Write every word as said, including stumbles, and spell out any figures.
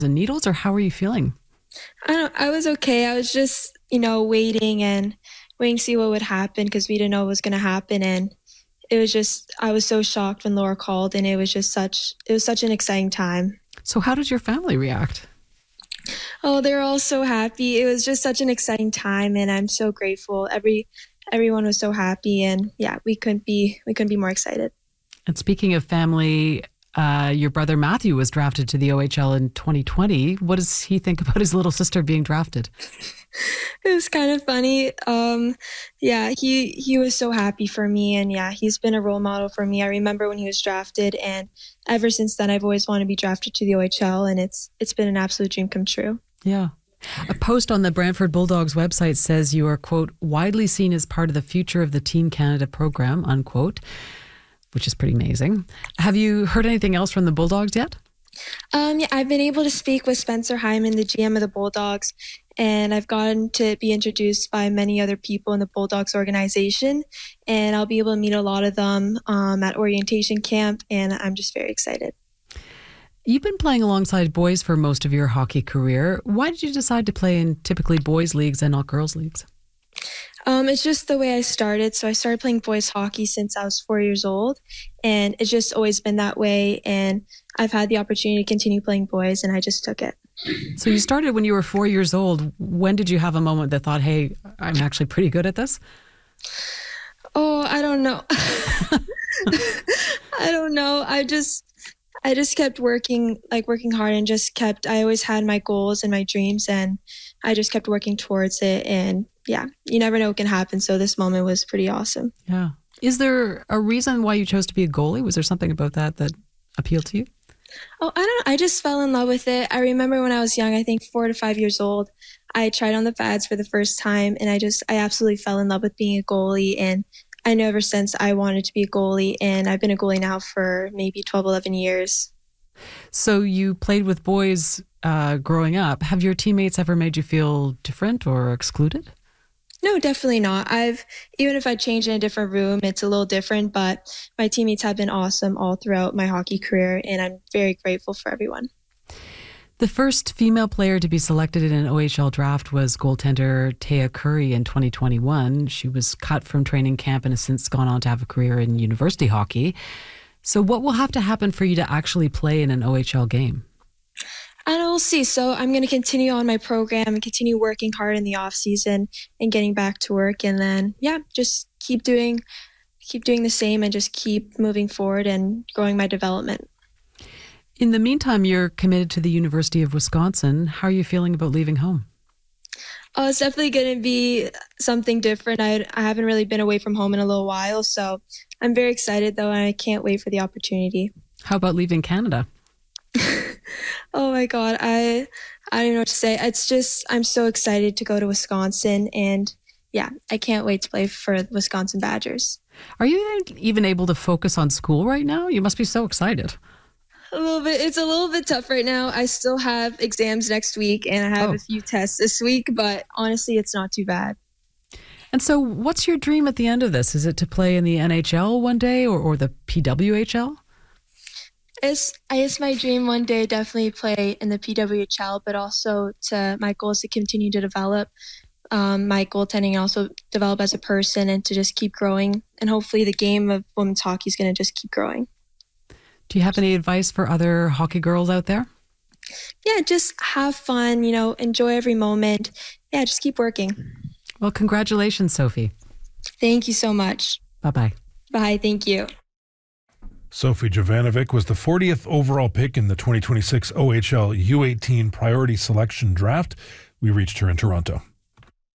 The needles, or how are you feeling? I don't I was okay. I was just, you know, waiting and waiting to see what would happen because we didn't know what was gonna happen, and it was just I was so shocked when Laura called, and it was just such it was such an exciting time. So how did your family react? Oh, they were all so happy. It was just such an exciting time, and I'm so grateful. Every everyone was so happy, and yeah, we couldn't be we couldn't be more excited. And speaking of family, uh, your brother Matthew was drafted to the O H L in twenty twenty. What does he think about his little sister being drafted? It was kind of funny. Um, yeah, he he was so happy for me, and yeah, he's been a role model for me. I remember when he was drafted, and ever since then, I've always wanted to be drafted to the O H L, and it's it's been an absolute dream come true. Yeah. A post on the Brantford Bulldogs website says you are, quote, widely seen as part of the future of the Team Canada program, unquote, which is pretty amazing. Have you heard anything else from the Bulldogs yet? Um, yeah, I've been able to speak with Spencer Hyman, the G M of the Bulldogs, and I've gotten to be introduced by many other people in the Bulldogs organization, and I'll be able to meet a lot of them um, at orientation camp, and I'm just very excited. You've been playing alongside boys for most of your hockey career. Why did you decide to play in typically boys' leagues and not girls' leagues? Um, it's just the way I started. So I started playing boys hockey since I was four years old, and it's just always been that way. And I've had the opportunity to continue playing boys, and I just took it. So you started when you were four years old. When did you have a moment that thought, hey, I'm actually pretty good at this? Oh, I don't know. I don't know. I just... I just kept working, like working hard and just kept, I always had my goals and my dreams, and I just kept working towards it. And yeah, you never know what can happen. So this moment was pretty awesome. Yeah. Is there a reason why you chose to be a goalie? Was there something about that that appealed to you? Oh, I don't know. I just fell in love with it. I remember when I was young, I think four to five years old, I tried on the pads for the first time, and I just, I absolutely fell in love with being a goalie. And I know ever since I wanted to be a goalie, and I've been a goalie now for maybe twelve, eleven years. So you played with boys uh, growing up. Have your teammates ever made you feel different or excluded? No, definitely not. I've, even if I change in a different room, it's a little different, but my teammates have been awesome all throughout my hockey career, and I'm very grateful for everyone. The first female player to be selected in an O H L draft was goaltender Taya Curry in twenty twenty-one. She was cut from training camp and has since gone on to have a career in university hockey. So what will have to happen for you to actually play in an O H L game? And we'll see. So I'm going to continue on my program and continue working hard in the off season and getting back to work. And then, yeah, just keep doing, keep doing the same and just keep moving forward and growing my development. In the meantime, you're committed to the University of Wisconsin. How are you feeling about leaving home? Oh, it's definitely going to be something different. I, I haven't really been away from home in a little while, so I'm very excited, though, and I can't wait for the opportunity. How about leaving Canada? Oh, my God. I, I don't even know what to say. It's just I'm so excited to go to Wisconsin, and, yeah, I can't wait to play for the Wisconsin Badgers. Are you even able to focus on school right now? You must be so excited. A little bit. It's a little bit tough right now. I still have exams next week, and I have oh. a few tests this week, but honestly, it's not too bad. And so what's your dream at the end of this? Is it to play in the N H L one day or, or the P W H L? It's, it's my dream one day definitely play in the P W H L, but also to my goal is to continue to develop um, my goaltending and also develop as a person and to just keep growing. And hopefully the game of women's hockey is going to just keep growing. Do you have any advice for other hockey girls out there? Yeah, just have fun, you know, enjoy every moment. Yeah, just keep working. Well, congratulations, Sophie. Thank you so much. Bye-bye. Bye, thank you. Sophie Jovanovic was the fortieth overall pick in the twenty twenty-six O H L U eighteen Priority Selection Draft. We reached her in Toronto.